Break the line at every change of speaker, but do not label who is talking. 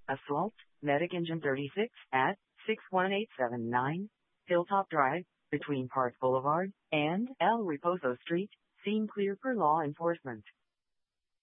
Assault, Medic Engine 36 at 61879 Hilltop Drive, between Park Boulevard and El Reposo Street, scene clear for law enforcement.